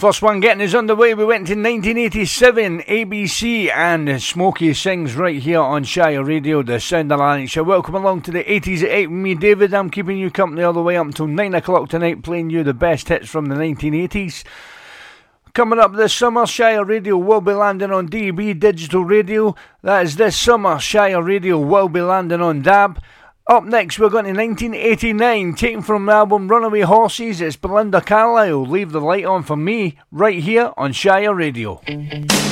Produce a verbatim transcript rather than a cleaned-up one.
First one getting us underway, we went to nineteen eighty-seven, A B C and Smokey Sings right here on Shire Radio, the sound of Lanarkshire. Welcome along to the eighties at eight with me, David. I'm keeping you company all the way up until nine o'clock tonight, playing you the best hits from the nineteen eighties. Coming up this summer, Shire Radio will be landing on D A B Digital Radio. That is this summer, Shire Radio will be landing on D A B. Up next, we're going to nineteen eighty-nine, taken from the album Runaway Horses. It's Belinda Carlisle, Leave the Light On For Me, right here on Shire Radio.